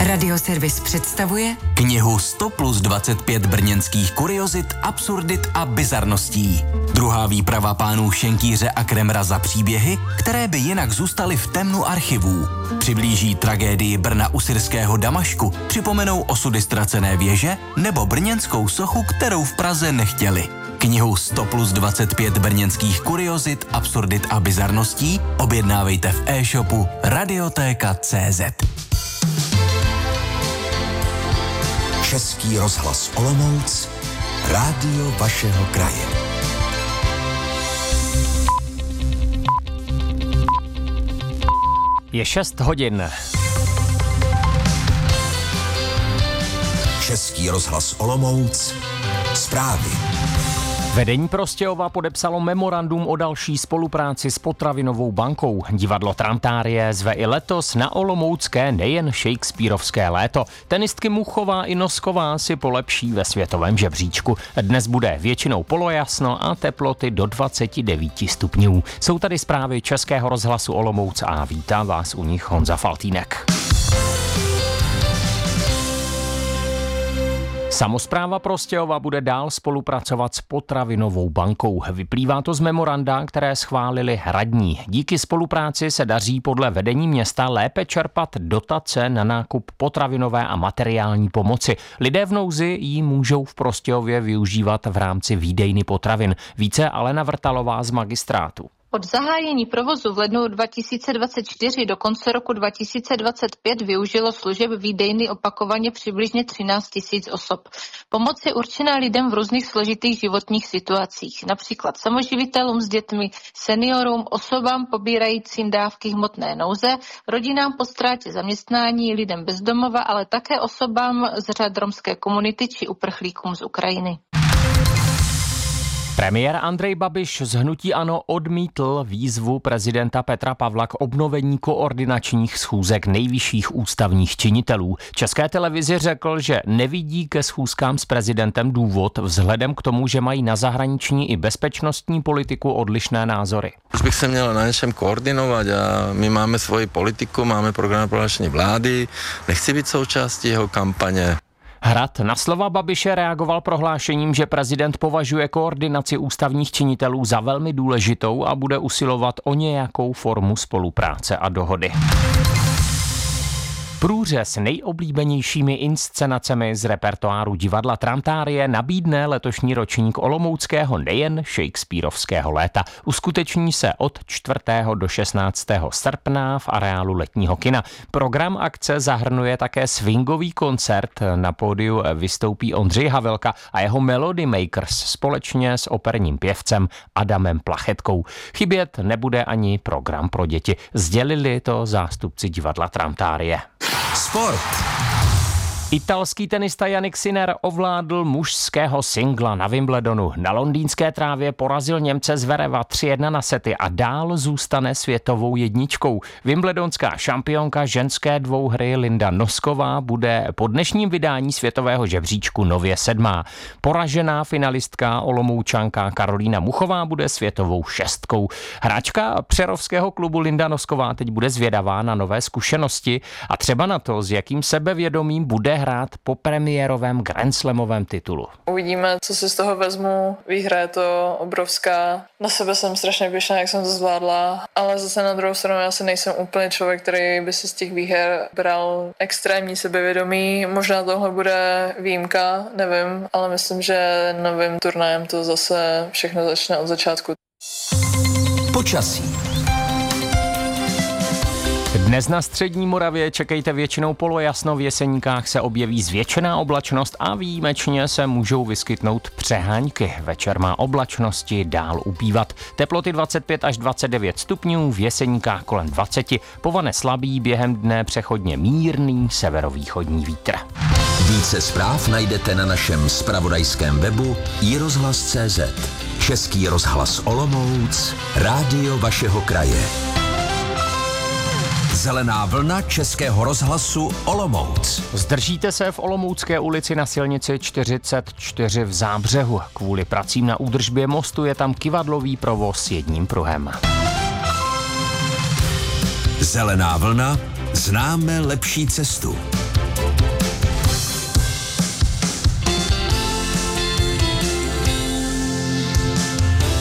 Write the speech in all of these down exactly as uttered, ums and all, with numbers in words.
Radioservis představuje knihu sto plus dvacet pět brněnských kuriozit, absurdit a bizarností. Druhá výprava pánů Šenkýře a Kremra za příběhy, které by jinak zůstaly v temnu archivů. Přiblíží tragédii Brna u syrského Damašku, připomenou osudy ztracené věže nebo brněnskou sochu, kterou v Praze nechtěli. Knihu sto plus dvacet pět brněnských kuriozit, absurdit a bizarností objednávejte v e-shopu radiotéka tečka cé zet. Český rozhlas Olomouc, rádio vašeho kraje. Je šest hodin. Český rozhlas Olomouc, zprávy. Vedení Prostějova podepsalo memorandum o další spolupráci s Potravinovou bankou. Divadlo Tramtárie zve i letos na olomoucké nejen shakespearovské léto. Tenistky Muchová i Nosková si polepší ve světovém žebříčku. Dnes bude většinou polojasno a teploty do dvacet devět stupňů. Jsou tady zprávy Českého rozhlasu Olomouc a vítá vás u nich Honza Faltýnek. Samospráva Prostějova bude dál spolupracovat s Potravinovou bankou. Vyplývá to z memoranda, které schválili radní. Díky spolupráci se daří podle vedení města lépe čerpat dotace na nákup potravinové a materiální pomoci. Lidé v nouzi ji můžou v Prostějově využívat v rámci výdejny potravin. Více Alena Vrtalová z magistrátu. Od zahájení provozu v lednu dva tisíce dvacet čtyři do konce roku dva tisíce dvacet pět využilo služeb výdejny opakovaně přibližně třináct tisíc osob. Pomoc je určená lidem v různých složitých životních situacích, například samoživitelům s dětmi, seniorům, osobám pobírajícím dávky hmotné nouze, rodinám po ztrátě zaměstnání, lidem bez domova, ale také osobám z řad romské komunity či uprchlíkům z Ukrajiny. Premiér Andrej Babiš z hnutí ANO odmítl výzvu prezidenta Petra Pavla k obnovení koordinačních schůzek nejvyšších ústavních činitelů. České televizi řekl, že nevidí ke schůzkám s prezidentem důvod vzhledem k tomu, že mají na zahraniční i bezpečnostní politiku odlišné názory. Už bych se měl na něčem koordinovat a my máme svoji politiku, máme program prohlášení vlády, nechci být součástí jeho kampaně. Hrad na slova Babiše reagoval prohlášením, že prezident považuje koordinaci ústavních činitelů za velmi důležitou a bude usilovat o nějakou formu spolupráce a dohody. Průřez nejoblíbenějšími inscenacemi z repertoáru divadla Tramtárie nabídne letošní ročník olomouckého nejen shakespearovského léta. Uskuteční se od čtvrtého do šestnáctého srpna v areálu Letního kina. Program akce zahrnuje také swingový koncert. Na pódiu vystoupí Ondřej Havelka a jeho Melody Makers společně s operním pěvcem Adamem Plachetkou. Chybět nebude ani program pro děti. Sdělili to zástupci divadla Tramtárie. Sport. Italský tenista Jannik Sinner ovládl mužského singla na Wimbledonu. Na londýnské trávě porazil Němce Zvereva tři jedna na sety a dál zůstane světovou jedničkou. Wimbledonská šampionka ženské dvouhry Linda Nosková bude po dnešním vydání světového žebříčku nově sedmá. Poražená finalistka Olomoučanka Karolína Muchová bude světovou šestkou. Hráčka přerovského klubu Linda Nosková teď bude zvědavá na nové zkušenosti a třeba na to, s jakým sebevědomím bude hrát po premiérovém grandslamovém titulu. Uvidíme, co si z toho vezmu. Výhra je to obrovská. Na sebe jsem strašně pyšná, jak jsem to zvládla, ale zase na druhou stranu já si nejsem úplně člověk, který by si z těch výher bral extrémní sebevědomí. Možná tohle bude výjimka, nevím, ale myslím, že novým turnajem to zase všechno začne od začátku. Počasí. Dnes na střední Moravě čekejte většinou polojasno, v Jeseníkách se objeví zvětšená oblačnost a výjimečně se můžou vyskytnout přehánky. Večer má oblačnosti dál ubývat. Teploty dvacet pět až dvacet devět stupňů, v Jeseníkách kolem dvacet, povane slabý, během dne přechodně mírný severovýchodní vítr. Více zpráv najdete na našem zpravodajském webu i rozhlas tečka cé zet. Český rozhlas Olomouc, rádio vašeho kraje. Zelená vlna Českého rozhlasu Olomouc. Zdržíte se v Olomoucké ulici na silnici čtyřicet čtyři v Zábřehu. Kvůli pracím na údržbě mostu je tam kyvadlový provoz jedním pruhem. Zelená vlna, známe lepší cestu.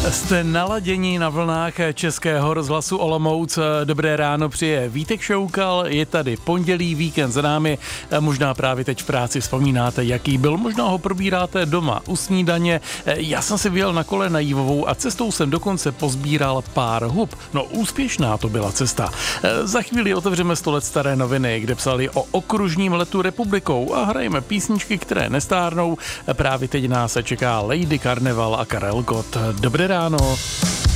Jste naladění na vlnách Českého rozhlasu Olomouc. Dobré ráno přeje Vítek Šoukal, je tady pondělí, víkend za námi. Možná právě teď v práci vzpomínáte, jaký byl, možná ho probíráte doma u snídaně. Já jsem si vyjel na kole na Jívovou a cestou jsem dokonce pozbíral pár hub. No úspěšná to byla cesta. Za chvíli otevřeme sto let staré noviny, kde psali o okružním letu republikou a hrajeme písničky, které nestárnou. Právě teď nás čeká Lady Karneval a Karel Gott. Dobré ráno.